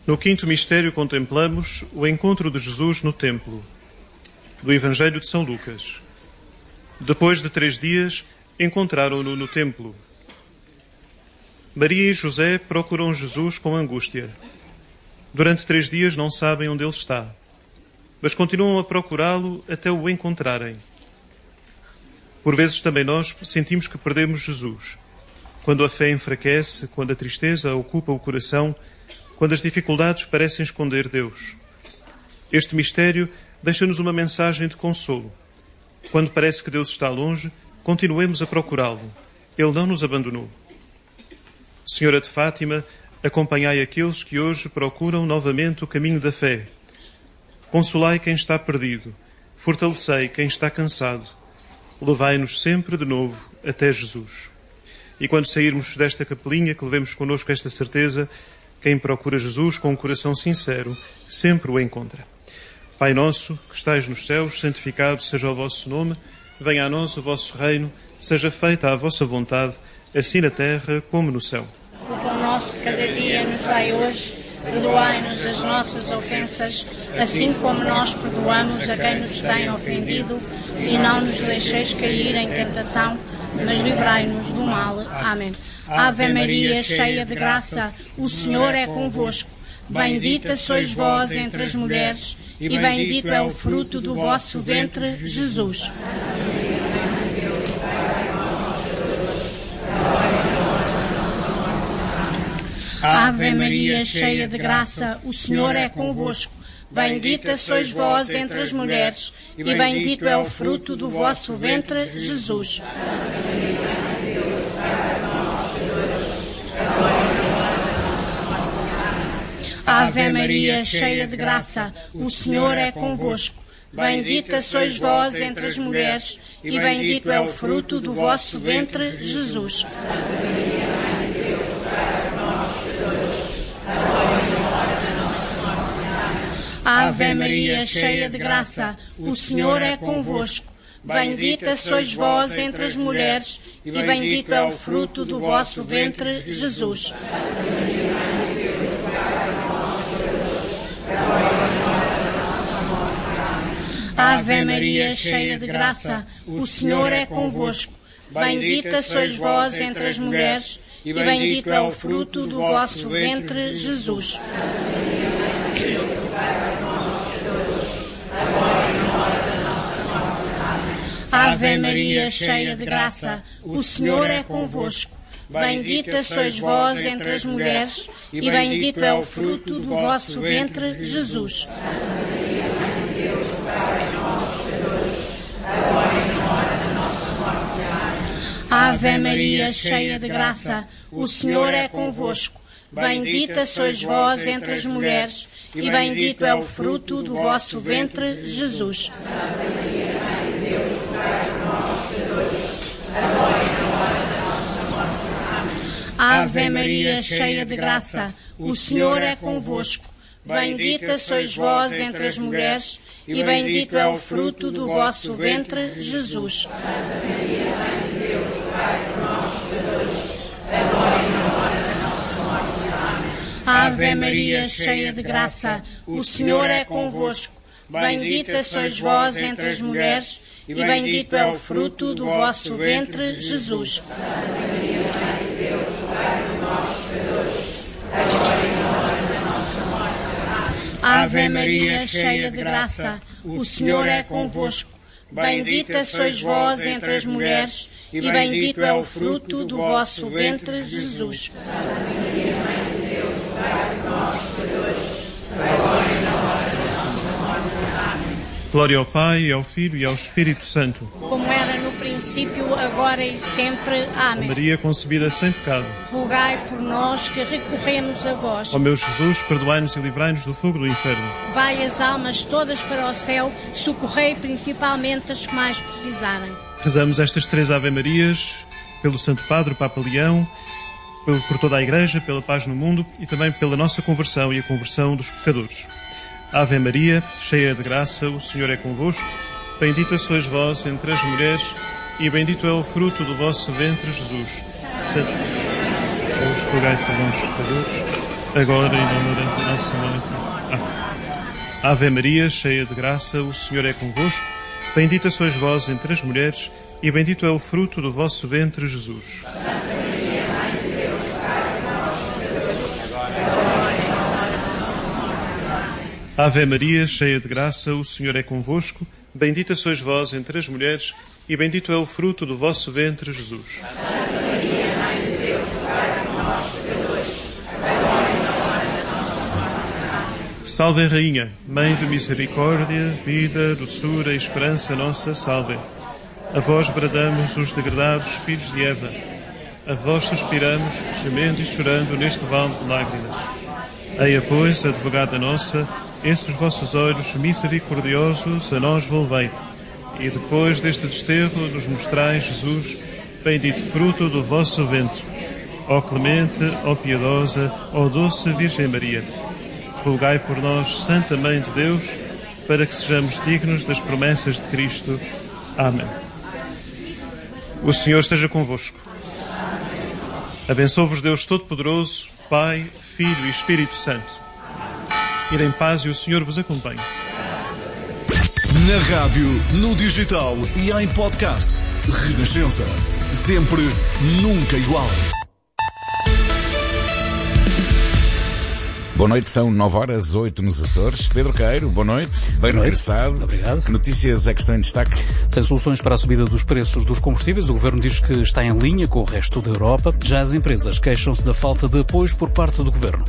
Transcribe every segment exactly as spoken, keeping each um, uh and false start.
No quinto mistério contemplamos o encontro de Jesus no templo, do Evangelho de São Lucas. Depois de três dias, encontraram-no no templo. Maria e José procuram Jesus com angústia. Durante três dias não sabem onde ele está, mas continuam a procurá-lo até o encontrarem. Por vezes também nós sentimos que perdemos Jesus, quando a fé enfraquece, quando a tristeza ocupa o coração, quando as dificuldades parecem esconder Deus. Este mistério deixa-nos uma mensagem de consolo. Quando parece que Deus está longe, continuemos a procurá-lo. Ele não nos abandonou. Senhora de Fátima, acompanhai aqueles que hoje procuram novamente o caminho da fé. Consolai quem está perdido, fortalecei quem está cansado. Levai-nos sempre de novo até Jesus. E quando sairmos desta capelinha, que levemos connosco esta certeza, quem procura Jesus com um coração sincero, sempre o encontra. Pai nosso, que estais nos céus, santificado seja o vosso nome, venha a nós o vosso reino, seja feita a vossa vontade, assim na terra como no céu. O pão nosso de cada dia nos dai hoje, perdoai-nos as nossas ofensas, assim como nós perdoamos a quem nos tem ofendido, e não nos deixeis cair em tentação, mas livrai-nos do mal. Amém. Ave Maria, cheia de graça, o Senhor é convosco. Bendita sois vós entre as mulheres, e bendito é o fruto do vosso ventre, Jesus. Ave Maria, cheia de graça, o Senhor é convosco. Bendita sois vós entre as mulheres, e bendito é o fruto do vosso ventre, Jesus. Ave Maria, cheia de graça, o Senhor é convosco. Bendita sois vós entre as mulheres, e bendito é o fruto do vosso ventre, Jesus. Ave Maria, cheia de graça, o Senhor é convosco. Bendita sois vós entre as mulheres, e bendito é o fruto do vosso ventre, Jesus. Ave Maria, cheia de graça, o Senhor é convosco. Bendita sois vós entre as mulheres, e bendito é o fruto do vosso ventre, Jesus. Ave Maria, cheia de graça, o Senhor é convosco. Bendita sois vós entre as mulheres, e bendito é o fruto do vosso ventre, Jesus. Ave Maria, cheia de graça, o Senhor é convosco. Bendita sois vós entre as mulheres, e bendito é o fruto do vosso ventre, Jesus. Ave Maria, cheia de graça, o Senhor é convosco. Bendita sois vós entre as mulheres, e bendito é o fruto do vosso ventre, Jesus. Ave Maria, cheia de graça, o Senhor é convosco. Bendita sois vós entre as mulheres, e bendito é o fruto do vosso ventre, Jesus. Ave Maria, cheia de graça, o Senhor é convosco. Bendita sois vós entre as mulheres, e bendito é o fruto do vosso ventre, Jesus. Glória ao Pai, ao Filho e ao Espírito Santo. Como era no princípio, agora e sempre. Amém. Maria concebida sem pecado, rogai por nós que recorremos a vós. Ó meu Jesus, perdoai-nos e livrai-nos do fogo do inferno. Vai as almas todas para o céu, socorrei principalmente as que mais precisarem. Rezamos estas três Ave-Marias pelo Santo Padre, o Papa Leão, por toda a Igreja, pela paz no mundo e também pela nossa conversão e a conversão dos pecadores. Ave Maria, cheia de graça, o Senhor é convosco. Bendita sois vós entre as mulheres, e bendito é o fruto do vosso ventre, Jesus. Santo Deus, rogai por nós, pecadores, agora e na hora da nossa morte. Ah. Ave Maria, cheia de graça, o Senhor é convosco. Bendita sois vós entre as mulheres, e bendito é o fruto do vosso ventre, Jesus. Ave Maria, cheia de graça, o Senhor é convosco. Bendita sois vós entre as mulheres, e bendito é o fruto do vosso ventre, Jesus. Salve, Rainha, Mãe de misericórdia, vida, doçura e esperança nossa, salve. A vós bradamos os degradados filhos de Eva. A vós suspiramos, gemendo e chorando neste vale de lágrimas. Eia, pois, advogada nossa, estes vossos olhos misericordiosos a nós volvei. E depois deste desterro nos mostrais, Jesus, bendito fruto do vosso ventre. Ó clemente, ó piedosa, ó doce Virgem Maria, rogai por nós, Santa Mãe de Deus, para que sejamos dignos das promessas de Cristo. Amém. O Senhor esteja convosco. Abençoe-vos Deus Todo-Poderoso, Pai, Filho e Espírito Santo. Ir em paz e o Senhor vos acompanhe. Na rádio, no digital e em podcast. Renascença. Sempre, nunca igual. Boa noite, são nove horas, oito nos Açores. Pedro Queiro, boa noite. Bem regressado. Obrigado. Que notícias é que estão em destaque? Sem soluções para a subida dos preços dos combustíveis, o Governo diz que está em linha com o resto da Europa. Já as empresas queixam-se da falta de apoios por parte do Governo.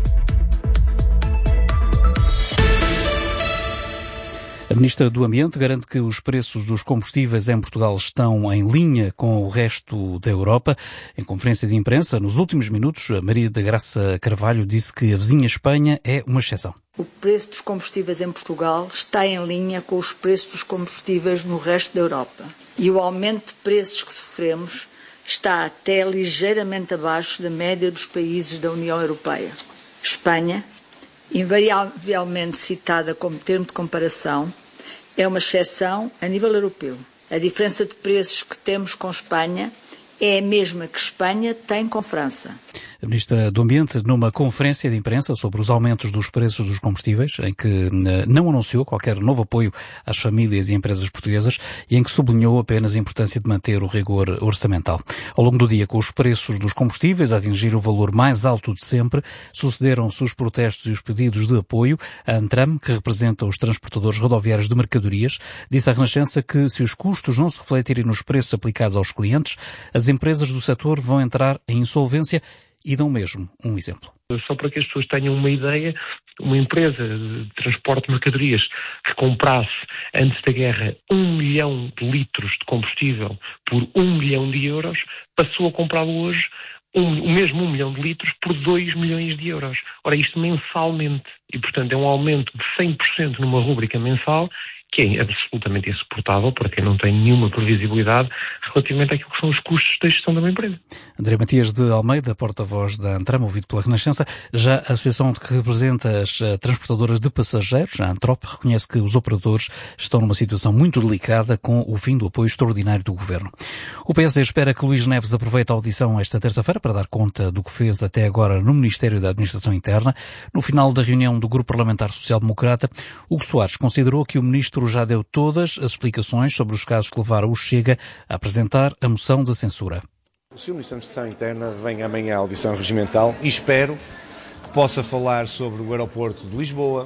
A Ministra do Ambiente garante que os preços dos combustíveis em Portugal estão em linha com o resto da Europa. Em conferência de imprensa, nos últimos minutos, a Maria da Graça Carvalho disse que a vizinha Espanha é uma exceção. O preço dos combustíveis em Portugal está em linha com os preços dos combustíveis no resto da Europa. E o aumento de preços que sofremos está até ligeiramente abaixo da média dos países da União Europeia. Espanha, invariavelmente citada como termo de comparação, é uma exceção a nível europeu. A diferença de preços que temos com Espanha é a mesma que Espanha tem com França. A Ministra do Ambiente, numa conferência de imprensa sobre os aumentos dos preços dos combustíveis, em que não anunciou qualquer novo apoio às famílias e empresas portuguesas e em que sublinhou apenas a importância de manter o rigor orçamental. Ao longo do dia, com os preços dos combustíveis a atingir o valor mais alto de sempre, sucederam-se os protestos e os pedidos de apoio. A Antram, que representa os transportadores rodoviários de mercadorias, disse à Renascença que, se os custos não se refletirem nos preços aplicados aos clientes, as empresas do setor vão entrar em insolvência. E dão mesmo um exemplo. Só para que as pessoas tenham uma ideia, uma empresa de transporte de mercadorias que comprasse antes da guerra um milhão de litros de combustível por um milhão de euros, passou a comprá-lo hoje um, o mesmo um milhão de litros por dois milhões de euros. Ora, isto mensalmente. E, portanto, é um aumento de cem por cento numa rúbrica mensal, que é absolutamente insuportável para quem não tem nenhuma previsibilidade relativamente àquilo que são os custos da gestão de uma empresa. André Matias de Almeida, porta-voz da Antram, ouvido pela Renascença. Já a associação que representa as transportadoras de passageiros, a Antrop, reconhece que os operadores estão numa situação muito delicada com o fim do apoio extraordinário do Governo. O P S D espera que Luís Neves aproveite a audição esta terça-feira para dar conta do que fez até agora no Ministério da Administração Interna. No final da reunião do Grupo Parlamentar Social-Democrata, Hugo Soares considerou que o Ministro já deu todas as explicações sobre os casos que levaram o Chega a apresentar a moção de censura. O senhor Ministro da Administração Interna vem amanhã à audição regimental e espero que possa falar sobre o aeroporto de Lisboa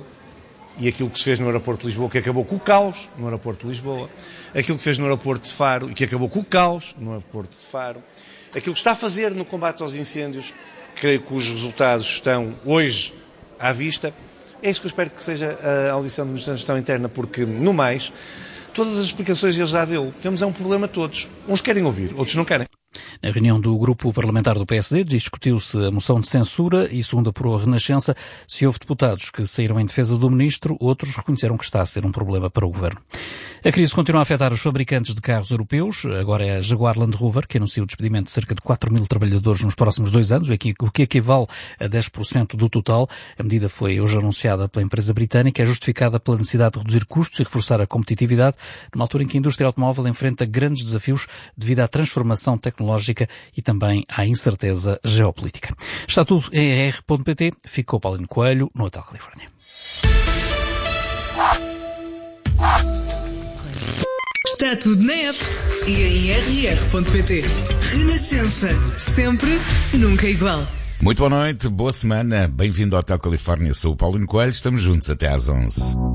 e aquilo que se fez no aeroporto de Lisboa, que acabou com o caos no aeroporto de Lisboa, aquilo que fez no aeroporto de Faro e que acabou com o caos no aeroporto de Faro, aquilo que está a fazer no combate aos incêndios, creio que os resultados estão hoje à vista. É isso que eu espero que seja a audição da Administração Interna, porque, no mais, todas as explicações ele já deu. Temos é um problema todos. Uns querem ouvir, outros não querem. Na reunião do grupo parlamentar do P S D discutiu-se a moção de censura e, segundo apurou a Renascença, se houve deputados que saíram em defesa do ministro, outros reconheceram que está a ser um problema para o governo. A crise continua a afetar os fabricantes de carros europeus. Agora é a Jaguar Land Rover que anuncia o despedimento de cerca de quatro mil trabalhadores nos próximos dois anos, o que equivale a dez por cento do total. A medida foi hoje anunciada pela empresa britânica. É justificada pela necessidade de reduzir custos e reforçar a competitividade, numa altura em que a indústria automóvel enfrenta grandes desafios devido à transformação tecnológica económica e também à incerteza geopolítica. Está tudo em r r ponto p t. Ficou Paulino Coelho, no Hotel Califórnia. Está tudo na app e em r r ponto p t. Renascença. Sempre, nunca igual. Muito boa noite, boa semana. Bem-vindo ao Hotel Califórnia. Sou o Paulino Coelho. Estamos juntos até às onze.